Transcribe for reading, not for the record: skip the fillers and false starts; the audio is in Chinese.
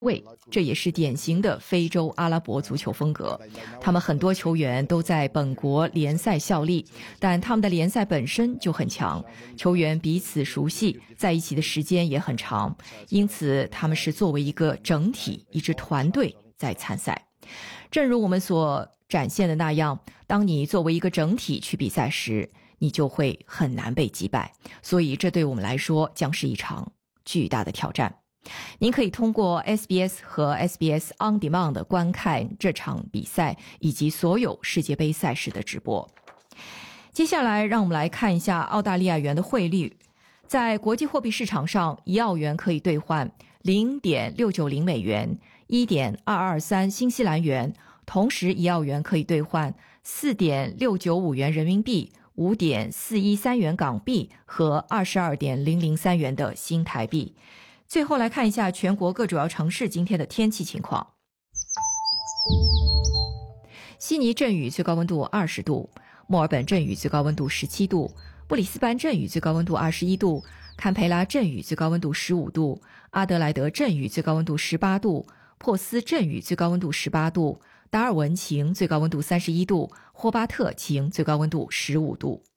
位，这也是典型的非洲阿拉伯足球风格。他们很多球员都在本国联赛效力，但他们的联赛本身就很强，球员彼此熟悉，在一起的时间也很长，因此他们是作为一个整体、一支团队在参赛。正如我们所展现的那样，当你作为一个整体去比赛时，你就会很难被击败，所以这对我们来说将是一场巨大的挑战。您可以通过 SBS 和 SBS On Demand 观看这场比赛以及所有世界杯赛事的直播。接下来让我们来看一下澳大利亚元的汇率。在国际货币市场上，1澳元可以兑换 0.690 美元， 1.223 新西兰元，同时1澳元可以兑换 4.695 元人民币， 5.413 元港币和 22.003 元的新台币。最后来看一下全国各主要城市今天的天气情况。悉尼阵雨，最高温度20度；墨尔本阵雨，最高温度17度；布里斯班阵雨，最高温度21度；堪培拉阵雨，最高温度15度；阿德莱德阵雨，最高温度18度；珀斯阵雨，最高温度18度；达尔文晴，最高温度31度；霍巴特晴，最高温度15度。